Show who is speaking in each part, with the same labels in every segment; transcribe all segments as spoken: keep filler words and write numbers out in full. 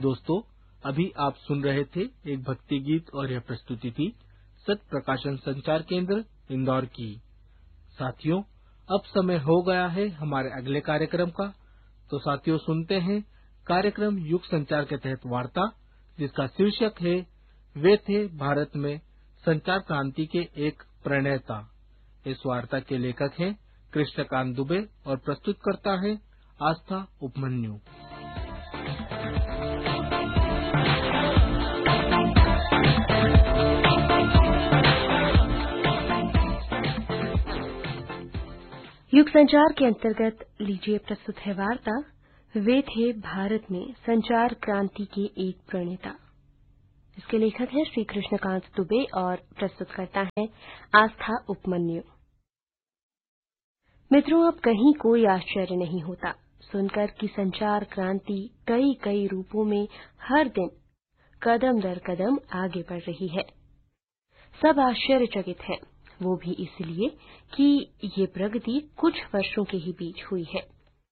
Speaker 1: दोस्तों, अभी आप सुन रहे थे एक भक्ति गीत और यह प्रस्तुति थी सत्य प्रकाशन संचार केंद्र इंदौर की। साथियों, अब समय हो गया है हमारे अगले कार्यक्रम का। तो साथियों, सुनते हैं कार्यक्रम युग संचार के तहत वार्ता, जिसका शीर्षक है वे थे भारत में संचार क्रांति के एक प्रणेता। इस वार्ता के लेखक हैं कृष्णकांत दुबे और प्रस्तुत करता है आस्था उपमन्यु।
Speaker 2: युग संचार के अंतर्गत लीजिए प्रस्तुत है वार्ता वे थे भारत में संचार क्रांति के एक प्रणेता। इसके लेखक हैं श्री कृष्णकांत दुबे और प्रस्तुत करता है आस्था उपमन्यु। मित्रों, अब कहीं कोई आश्चर्य नहीं होता सुनकर कि संचार क्रांति कई कई रूपों में हर दिन कदम दर कदम आगे बढ़ रही है। सब आश्चर्यचकित हैं, वो भी इसलिए कि ये प्रगति कुछ वर्षों के ही बीच हुई है।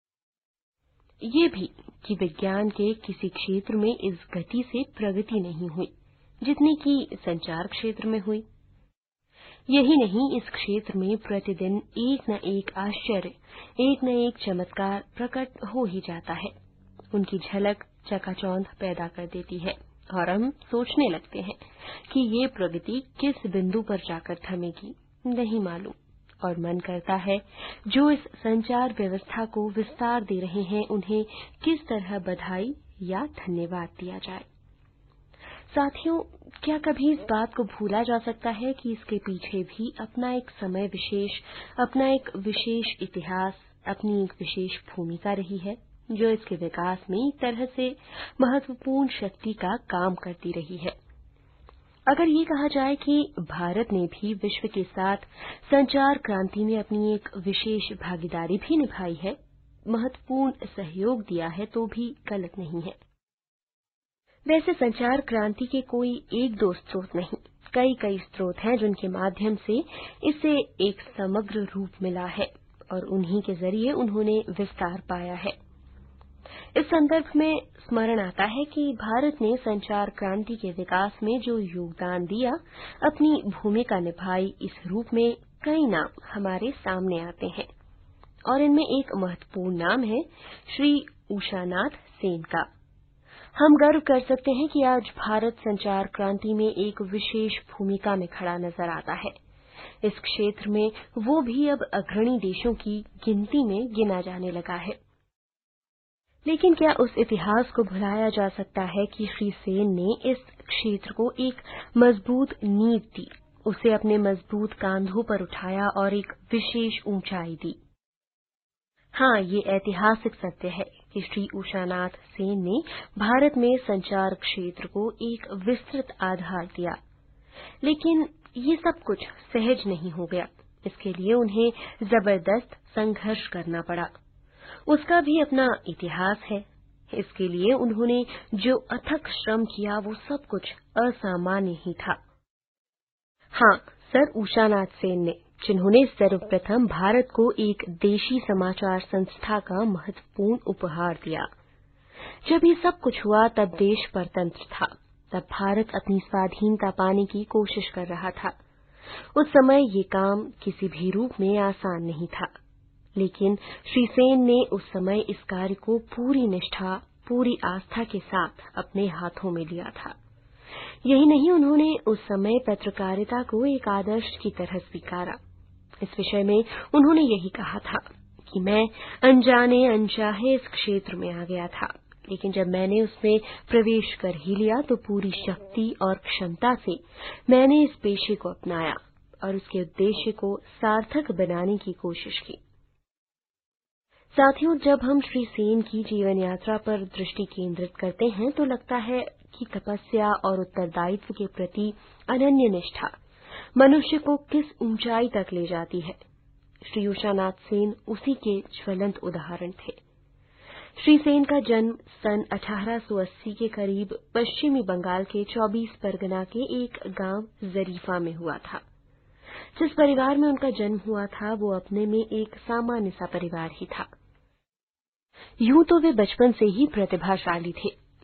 Speaker 2: ये भी कि विज्ञान के किसी क्षेत्र में इस गति से प्रगति नहीं हुई जितनी कि संचार क्षेत्र में हुई। यही नहीं, इस क्षेत्र में प्रतिदिन एक न एक आश्चर्य, एक न एक चमत्कार प्रकट हो ही जाता है। उनकी झलक चकाचौंध पैदा कर देती है और हम सोचने लगते हैं कि ये प्रगति किस बिंदु पर जाकर थमेगी, नहीं मालूम। और मन करता है जो इस संचार व्यवस्था को विस्तार दे रहे हैं उन्हें किस तरह बधाई या धन्यवाद दिया जाए। साथियों, क्या कभी इस बात को भूला जा सकता है कि इसके पीछे भी अपना एक समय विशेष, अपना एक विशेष इतिहास, अपनी एक विशेष भूमिका रही है, जो इसके विकास में एक तरह से महत्वपूर्ण शक्ति का काम करती रही है। अगर ये कहा जाए कि भारत ने भी विश्व के साथ संचार क्रांति में अपनी एक विशेष भागीदारी भी निभाई है, महत्वपूर्ण सहयोग दिया है, तो भी गलत नहीं है। वैसे संचार क्रांति के कोई एक दो स्रोत नहीं, कई कई स्रोत हैं जिनके माध्यम से इसे एक समग्र रूप मिला है और उन्हीं के जरिए उन्होंने विस्तार पाया है। इस संदर्भ में स्मरण आता है कि भारत ने संचार क्रांति के विकास में जो योगदान दिया, अपनी भूमिका निभाई, इस रूप में कई नाम हमारे सामने आते हैं और इनमें एक महत्वपूर्ण नाम है श्री उषानाथ सेन का। हम गर्व कर सकते हैं कि आज भारत संचार क्रांति में एक विशेष भूमिका में खड़ा नजर आता है। इस क्षेत्र में वो भी अब अग्रणी देशों की गिनती में गिना जाने लगा है। लेकिन क्या उस इतिहास को भुलाया जा सकता है कि श्री सेन ने इस क्षेत्र को एक मजबूत नींव दी, उसे अपने मजबूत कांधों पर उठाया और एक विशेष ऊंचाई दी। हाँ, ये ऐतिहासिक सत्य है कि श्री उषानाथ सेन ने भारत में संचार क्षेत्र को एक विस्तृत आधार दिया। लेकिन ये सब कुछ सहज नहीं हो गया। इसके लिए उन्हें जबरदस्त संघर्ष करना पड़ा। उसका भी अपना इतिहास है। इसके लिए उन्होंने जो अथक श्रम किया, वो सब कुछ असामान्य ही था। हाँ, सर उषानाथ सेन ने, जिन्होंने सर्वप्रथम भारत को एक देशी समाचार संस्था का महत्वपूर्ण उपहार दिया। जब ये सब कुछ हुआ तब देश परतंत्र था, तब भारत अपनी स्वाधीनता पाने की कोशिश कर रहा था। उस समय ये काम किसी भी रूप में आसान नहीं था, लेकिन श्री सेन ने उस समय इस कार्य को पूरी निष्ठा, पूरी आस्था के साथ अपने हाथों में लिया था। यही नहीं, उन्होंने उस समय पत्रकारिता को एक आदर्श की तरह स्वीकारा। इस विषय में उन्होंने यही कहा था कि मैं अनजाने अनचाहे इस क्षेत्र में आ गया था, लेकिन जब मैंने उसमें प्रवेश कर ही लिया तो पूरी शक्ति और क्षमता से मैंने इस पेशे को अपनाया और उसके उद्देश्य को सार्थक बनाने की कोशिश की। साथियों, जब हम श्री सेन की जीवन यात्रा पर दृष्टि केंद्रित करते हैं तो लगता है कि तपस्या और उत्तरदायित्व के प्रति अनन्य निष्ठा मनुष्य को किस ऊंचाई तक ले जाती है। श्री उषानाथ सेन उसी के ज्वलंत उदाहरण थे। श्री सेन का जन्म सन अठारह सौ अस्सी के करीब पश्चिमी बंगाल के चौबीस परगना के एक गांव जरीफा में हुआ था। जिस परिवार में उनका जन्म हुआ था वो अपने में एक सामान्य सा परिवार ही था। यूं तो वे बचपन से ही प्रतिभाशाली थे,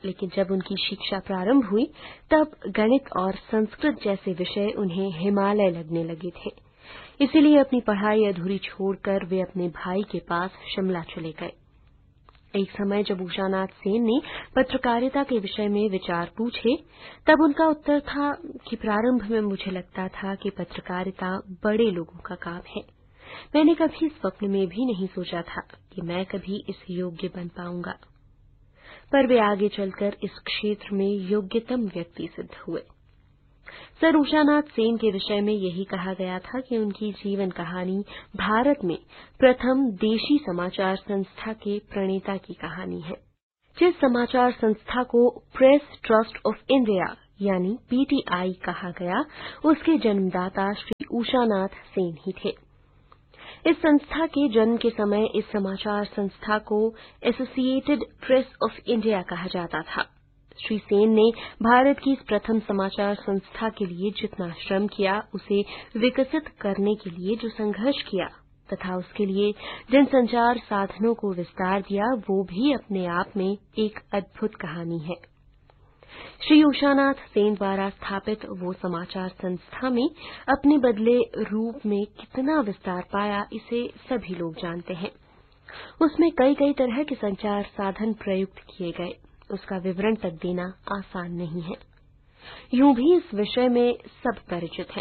Speaker 2: लेकिन जब उनकी शिक्षा प्रारंभ हुई तब गणित और संस्कृत जैसे विषय उन्हें हिमालय लगने लगे थे। इसीलिए अपनी पढ़ाई अधूरी छोड़कर वे अपने भाई के पास शिमला चले गए। एक समय जब उषानाथ सेन ने पत्रकारिता के विषय में विचार पूछे तब उनका उत्तर था कि प्रारंभ में मुझे लगता था कि पत्रकारिता बड़े लोगों का काम है। मैंने कभी स्वप्न में भी नहीं सोचा था कि मैं कभी इस योग्य बन पाऊंगा। पर वे आगे चलकर इस क्षेत्र में योग्यतम व्यक्ति सिद्ध हुए। सर उषानाथ सेन के विषय में यही कहा गया था कि उनकी जीवन कहानी भारत में प्रथम देशी समाचार संस्था के प्रणेता की कहानी है। जिस समाचार संस्था को प्रेस ट्रस्ट ऑफ इंडिया यानी पीटीआई कहा गया, उसके जन्मदाता श्री उषानाथ सेन ही थे। इस संस्था के जन्म के समय इस समाचार संस्था को एसोसिएटेड प्रेस ऑफ इंडिया कहा जाता था। श्री सेन ने भारत की इस प्रथम समाचार संस्था के लिए जितना श्रम किया, उसे विकसित करने के लिए जो संघर्ष किया तथा उसके लिए जिन संचार साधनों को विस्तार दिया, वो भी अपने आप में एक अद्भुत कहानी है। श्री उषानाथ सेन द्वारा स्थापित वो समाचार संस्था में अपने बदले रूप में कितना विस्तार पाया, इसे सभी लोग जानते हैं। उसमें कई कई तरह के संचार साधन प्रयुक्त किए गए, उसका विवरण तक देना आसान नहीं है। यूं भी इस विषय में सब परिचित हैं।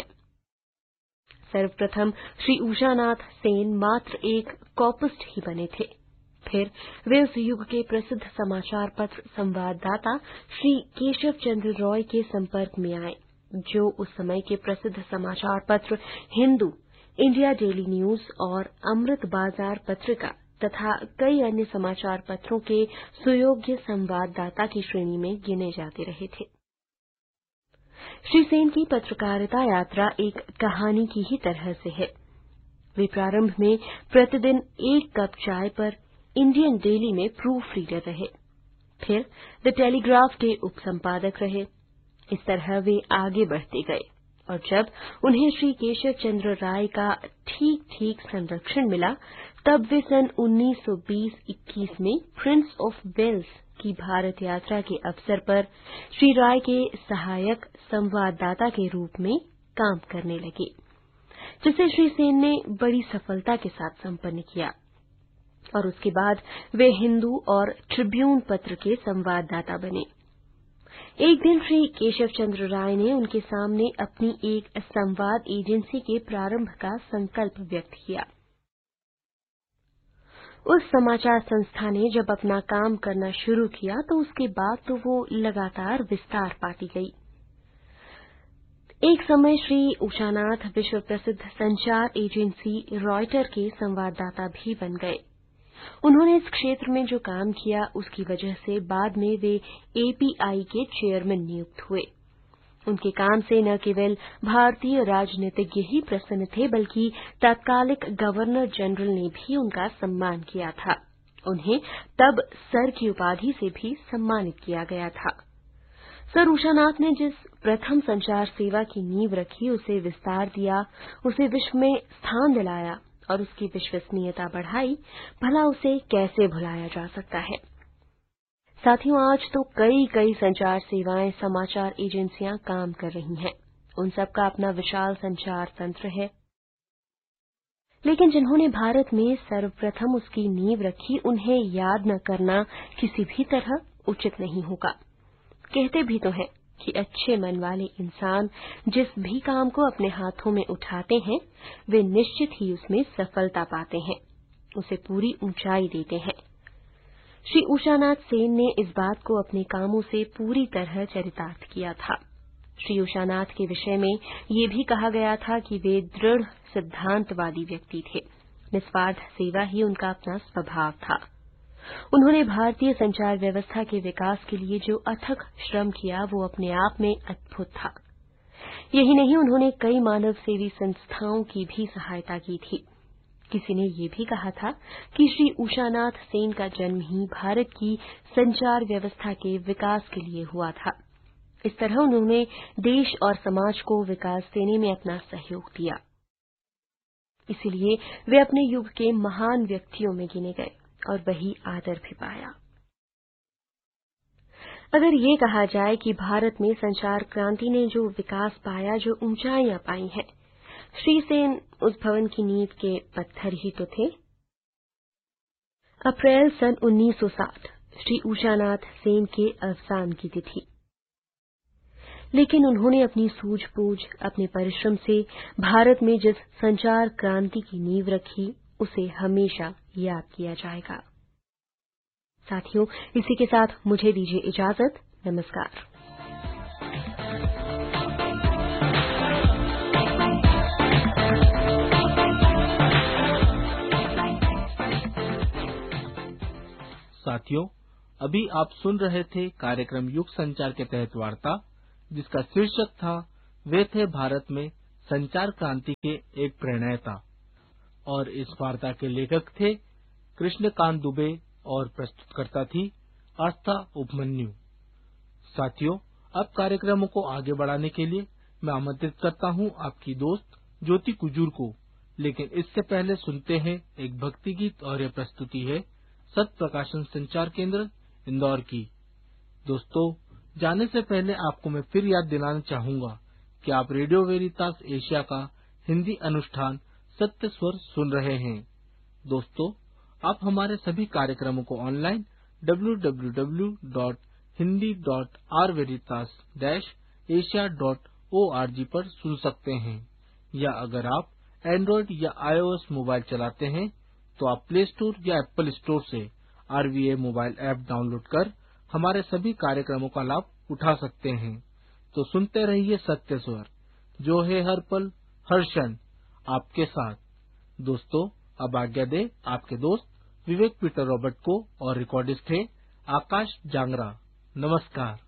Speaker 2: सर्वप्रथम श्री उषानाथ सेन मात्र एक कॉपिस्ट ही बने थे। फिर वे उस युग के प्रसिद्ध समाचार पत्र संवाददाता श्री केशव चंद्र रॉय के संपर्क में आए, जो उस समय के प्रसिद्ध समाचार पत्र हिंदू, इंडिया डेली न्यूज और अमृत बाजार पत्रिका तथा कई अन्य समाचार पत्रों के सुयोग्य संवाददाता की श्रेणी में गिने जाते रहे थे। श्री सेन की पत्रकारिता यात्रा एक कहानी की ही तरह से है। वे प्रारंभ में प्रतिदिन एक कप चाय पर इंडियन डेली में प्रूफ रीडर रहे, फिर द टेलीग्राफ के उपसंपादक रहे। इस तरह वे आगे बढ़ते गए और जब उन्हें श्री केशव चंद्र राय का ठीक ठीक संरक्षण मिला, तब वे सन उन्नीस सौ बीस इक्कीस में प्रिंस ऑफ वेल्स की भारत यात्रा के अवसर पर श्री राय के सहायक संवाददाता के रूप में काम करने लगे, जिसे श्री सेन ने बड़ी सफलता के साथ संपन्न किया और उसके बाद वे हिंदू और ट्रिब्यून पत्र के संवाददाता बने। एक दिन श्री केशव चंद्र राय ने उनके सामने अपनी एक संवाद एजेंसी के प्रारंभ का संकल्प व्यक्त किया। उस समाचार संस्था ने जब अपना काम करना शुरू किया तो उसके बाद तो वो लगातार विस्तार पाती गई। एक समय श्री उषानाथ विश्व प्रसिद्ध संचार एजेंसी रॉयटर के संवाददाता भी बन गए। उन्होंने इस क्षेत्र में जो काम किया, उसकी वजह से बाद में वे एपीआई के चेयरमैन नियुक्त हुए। उनके काम से न केवल भारतीय राजनीतिज्ञ ही प्रसन्न थे, बल्कि तत्कालिक गवर्नर जनरल ने भी उनका सम्मान किया था। उन्हें तब सर की उपाधि से भी सम्मानित किया गया था। सर उषानाथ ने जिस प्रथम संचार सेवा की नींव रखी, उसे विस्तार दिया, उसे विश्व में स्थान दिलाया और उसकी विश्वसनीयता बढ़ाई, भला उसे कैसे भुलाया जा सकता है। साथियों, आज तो कई कई संचार सेवाएं, समाचार एजेंसियां काम कर रही हैं। उन सब का अपना विशाल संचार तंत्र है, लेकिन जिन्होंने भारत में सर्वप्रथम उसकी नींव रखी, उन्हें याद न करना किसी भी तरह उचित नहीं होगा। कहते भी तो हैं कि अच्छे मन वाले इंसान जिस भी काम को अपने हाथों में उठाते हैं, वे निश्चित ही उसमें सफलता पाते हैं, उसे पूरी ऊंचाई देते हैं। श्री उषानाथ सेन ने इस बात को अपने कामों से पूरी तरह चरितार्थ किया था। श्री उषानाथ के विषय में ये भी कहा गया था कि वे दृढ़ सिद्धांतवादी व्यक्ति थे। निस्वार्थ सेवा ही उनका अपना स्वभाव था। उन्होंने भारतीय संचार व्यवस्था के विकास के लिए जो अथक श्रम किया, वो अपने आप में अद्भुत था। यही नहीं, उन्होंने कई मानव सेवी संस्थाओं की भी सहायता की थी। किसी ने ये भी कहा था कि श्री उषानाथ सेन का जन्म ही भारत की संचार व्यवस्था के विकास के लिए हुआ था। इस तरह उन्होंने देश और समाज को विकास देने में अपना सहयोग दिया। इसलिए वे अपने युग के महान व्यक्तियों में गिने गए और वही आदर भी पाया। अगर ये कहा जाए कि भारत में संचार क्रांति ने जो विकास पाया, जो ऊंचाइयां पाई हैं, श्री सेन उस भवन की नींव के पत्थर ही तो थे। अप्रैल सन उन्नीस सौ साठ श्री उषानाथ सेन के अवसान की तिथि, लेकिन उन्होंने अपनी सूझबूझ, अपने परिश्रम से भारत में जिस संचार क्रांति की नींव रखी, उसे हमेशा याद किया जाएगा। साथियों, इसी के साथ मुझे दीजिए इजाजत। नमस्कार।
Speaker 1: साथियों, अभी आप सुन रहे थे कार्यक्रम युग संचार के तहत वार्ता, जिसका शीर्षक था वे थे भारत में संचार क्रांति के एक प्रणेता। और इस वार्ता के लेखक थे कृष्णकांत दुबे और प्रस्तुतकर्ता थी आस्था उपमन्यु। साथियों, अब कार्यक्रमों को आगे बढ़ाने के लिए मैं आमंत्रित करता हूं आपकी दोस्त ज्योति कुजूर को। लेकिन इससे पहले सुनते हैं एक भक्ति गीत, और यह प्रस्तुति है सत्य प्रकाशन संचार केंद्र इंदौर की। दोस्तों, जाने से पहले आपको मैं फिर याद दिलाना चाहूंगा कि आप रेडियो वेरितास एशिया का हिंदी अनुष्ठान सत्य स्वर सुन रहे हैं। दोस्तों, आप हमारे सभी कार्यक्रमों को online W W W dot Hindi dot are वेरितास Asia dot O R G पर सुन सकते हैं, या अगर आप एंड्रॉइड या आईओएस मोबाइल चलाते हैं तो आप प्ले स्टोर या एप्पल स्टोर से आरवीए मोबाइल ऐप डाउनलोड कर हमारे सभी कार्यक्रमों का लाभ उठा सकते हैं। तो सुनते रहिए सत्य स्वर, जो है हर पल हर क्षण आपके साथ। दोस्तों, अब आज्ञा दे आपके दोस्त विवेक पीटर रॉबर्ट को, और रिकॉर्डिस्ट है आकाश जांगरा। नमस्कार।